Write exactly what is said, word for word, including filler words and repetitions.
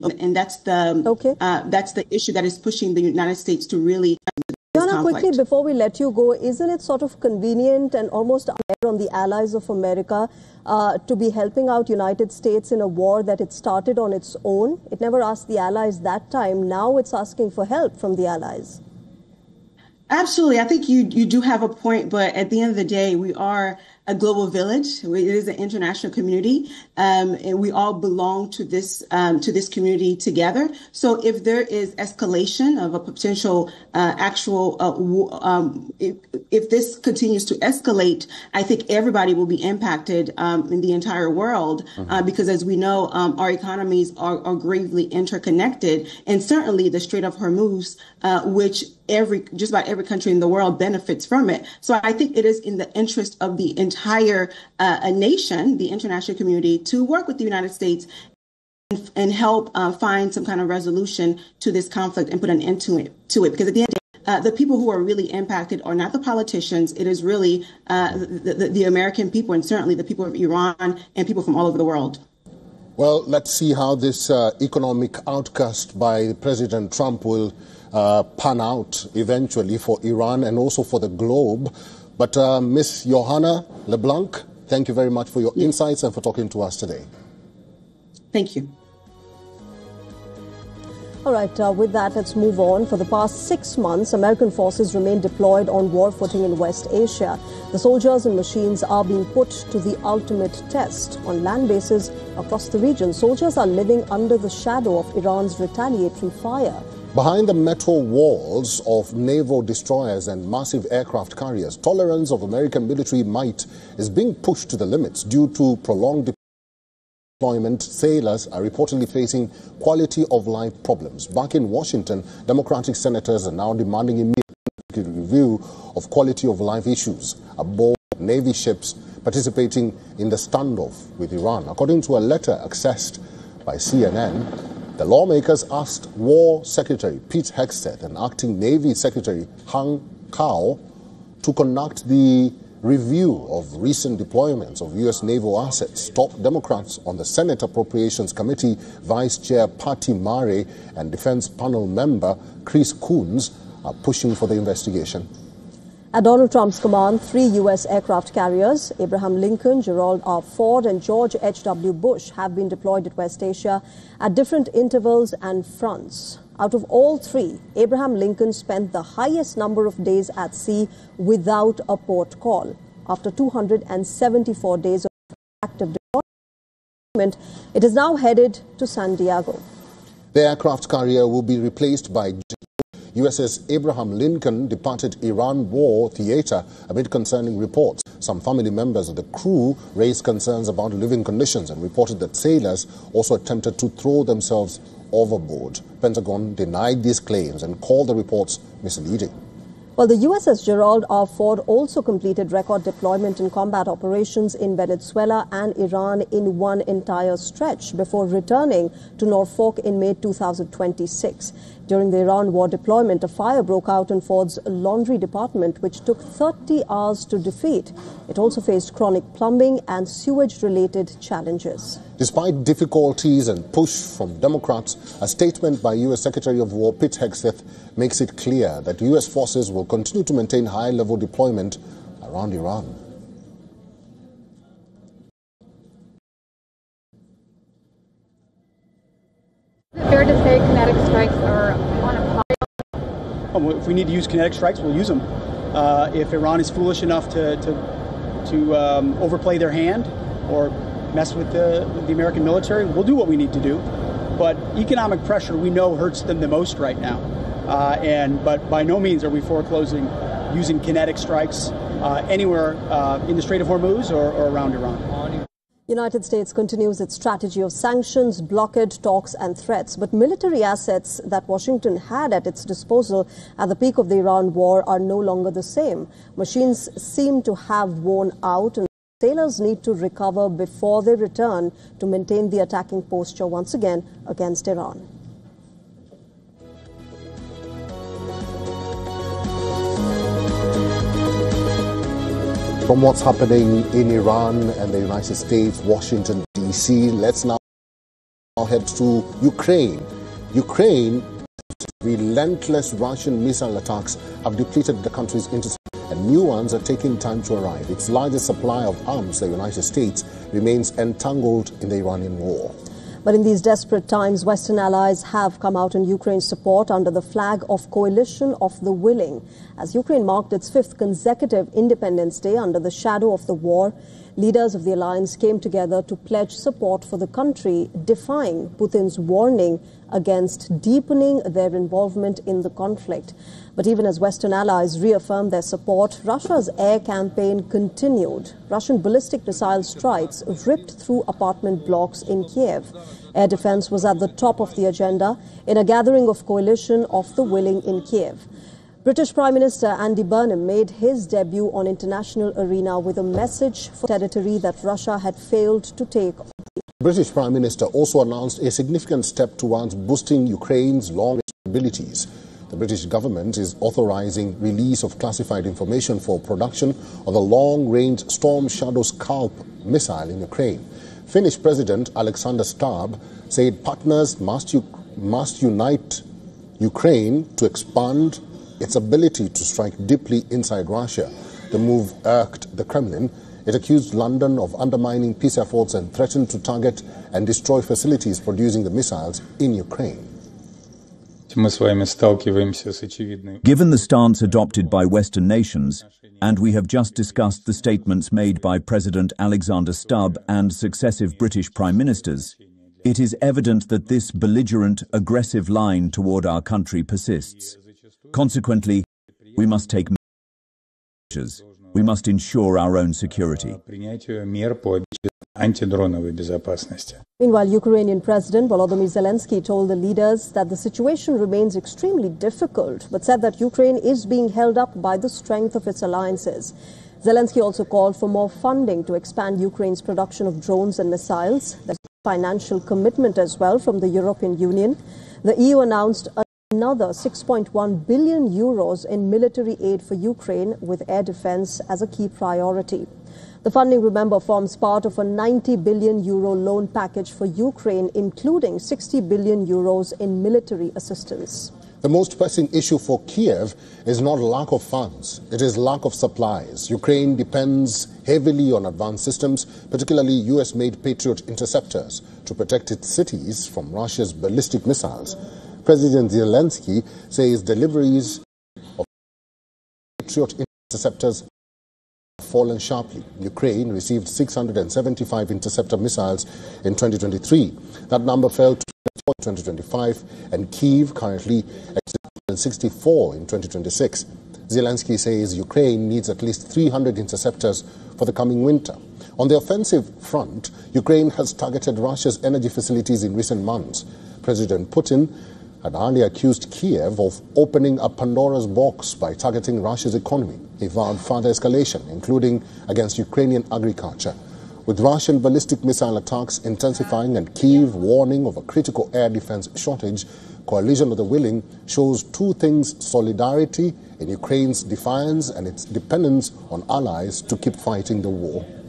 And that's the okay. uh, that's the issue that is pushing the United States to really. Joanna, quickly before we let you go, isn't it sort of convenient and almost unfair on the allies of America uh, to be helping out United States in a war that it started on its own? It never asked the allies that time. Now it's asking for help from the allies. Absolutely. I think you you do have a point, but at the end of the day, we are a global village. It is an international community, um, and we all belong to this um, to this community together. So if there is escalation of a potential uh, actual, uh, um, if, if this continues to escalate, I think everybody will be impacted um, in the entire world, mm-hmm. uh, because as we know, um, our economies are, are gravely interconnected, and certainly the Strait of Hormuz, uh, which every just about every country in the world benefits from it. So I think it is in the interest of the entire uh, a nation, the international community, to work with the United States and, and help uh, find some kind of resolution to this conflict and put an end to it. To it, because at the end of the day, uh, the people who are really impacted are not the politicians. It is really uh, the, the, the American people, and certainly the people of Iran and people from all over the world. Well, let's see how this uh, economic outcast by President Trump will uh, pan out eventually for Iran and also for the globe. But uh, Miss Johanna LeBlanc, thank you very much for your yes. insights and for talking to us today. Thank you. All right, uh, with that, let's move on. For the past six months, American forces remain deployed on war footing in West Asia. The soldiers and machines are being put to the ultimate test. On land bases across the region, soldiers are living under the shadow of Iran's retaliatory fire. Behind the metal walls of naval destroyers and massive aircraft carriers, tolerance of American military might is being pushed to the limits due to prolonged deployment. Sailors are reportedly facing quality of life problems. Back in Washington, Democratic senators are now demanding immediate review of quality of life issues aboard Navy ships participating in the standoff with Iran. According to a letter accessed by C N N, the lawmakers asked War Secretary Pete Hegseth and Acting Navy Secretary Hang Kao to conduct the review of recent deployments of U S naval assets. Top Democrats on the Senate Appropriations Committee, Vice Chair Patty Murray and Defense Panel Member Chris Coons are pushing for the investigation. At Donald Trump's command, three U S aircraft carriers, Abraham Lincoln, Gerald R. Ford and George H W Bush, have been deployed at West Asia at different intervals and fronts. Out of all three, Abraham Lincoln spent the highest number of days at sea without a port call. After two hundred seventy-four days of active deployment, it is now headed to San Diego. The aircraft carrier will be replaced by U S S Abraham Lincoln departed Iran war theater amid concerning reports. Some family members of the crew raised concerns about living conditions and reported that sailors also attempted to throw themselves overboard. Pentagon denied these claims and called the reports misleading. Well, the U S S Gerald R. Ford also completed record deployment and combat operations in Venezuela and Iran in one entire stretch before returning to Norfolk in May two thousand twenty-six. During the Iran war deployment, a fire broke out in Ford's laundry department, which took thirty hours to defeat. It also faced chronic plumbing and sewage-related challenges. Despite difficulties and push from Democrats, a statement by U S Secretary of War Pete Hegseth makes it clear that U S forces will continue to maintain high-level deployment around Iran. Is it fair to say kinetic strikes are on a par? If we need to use kinetic strikes, we'll use them. Uh, if Iran is foolish enough to to, to um, overplay their hand or mess with the, with the American military, we'll do what we need to do. But economic pressure, we know, hurts them the most right now. Uh, and but by no means are we foreclosing using kinetic strikes uh, anywhere uh, in the Strait of Hormuz or, or around Iran. United States continues its strategy of sanctions, blockade, talks and threats. But military assets that Washington had at its disposal at the peak of the Iran war are no longer the same. Machines seem to have worn out, and sailors need to recover before they return to maintain the attacking posture once again against Iran. From what's happening in Iran and the United States, Washington, D C, let's now Now head to Ukraine. Ukraine, relentless Russian missile attacks have depleted the country's interceptors, and new ones are taking time to arrive. Its largest supply of arms, the United States, remains entangled in the Iranian war. But in these desperate times, Western allies have come out in Ukraine's support under the flag of Coalition of the Willing. As Ukraine marked its fifth consecutive Independence Day under the shadow of the war, leaders of the alliance came together to pledge support for the country, defying Putin's warning against deepening their involvement in the conflict. But even as Western allies reaffirmed their support, Russia's air campaign continued. Russian ballistic missile strikes ripped through apartment blocks in Kiev. Air defense was at the top of the agenda in a gathering of Coalition of the Willing in Kiev. British Prime Minister Andy Burnham made his debut on international arena with a message for territory that Russia had failed to take. The British Prime Minister also announced a significant step towards boosting Ukraine's long-range abilities. The British government is authorizing release of classified information for production of the long-range Storm Shadow Scalp missile in Ukraine. Finnish President Alexander Stubb said partners must, must unite Ukraine to expand its ability to strike deeply inside Russia. The move irked the Kremlin. It accused London of undermining peace efforts and threatened to target and destroy facilities producing the missiles in Ukraine. Given the stance adopted by Western nations, and we have just discussed the statements made by President Alexander Stubb and successive British Prime Ministers, it is evident that this belligerent, aggressive line toward our country persists. Consequently, we must take measures. We must ensure our own security. Meanwhile, Ukrainian President Volodymyr Zelensky told the leaders that the situation remains extremely difficult, but said that Ukraine is being held up by the strength of its alliances. Zelensky also called for more funding to expand Ukraine's production of drones and missiles. There's financial commitment as well from the European Union. The E U announced a another six point one billion euros in military aid for Ukraine, with air defense as a key priority. The funding, remember, forms part of a ninety billion euro loan package for Ukraine, including sixty billion euros in military assistance. The most pressing issue for Kiev is not lack of funds, it is lack of supplies. Ukraine depends heavily on advanced systems, particularly U S-made Patriot interceptors, to protect its cities from Russia's ballistic missiles. President Zelensky says deliveries of Patriot interceptors have fallen sharply. Ukraine received six hundred seventy-five interceptor missiles in twenty twenty-three. That number fell to twenty twenty-five, and Kyiv currently at sixty-four in twenty twenty-six. Zelensky says Ukraine needs at least three hundred interceptors for the coming winter. On the offensive front, Ukraine has targeted Russia's energy facilities in recent months. President Putin had earlier accused Kiev of opening a Pandora's box by targeting Russia's economy. He vowed further escalation, including against Ukrainian agriculture. With Russian ballistic missile attacks intensifying and Kyiv warning of a critical air defense shortage, Coalition of the Willing shows two things: solidarity in Ukraine's defiance and its dependence on allies to keep fighting the war.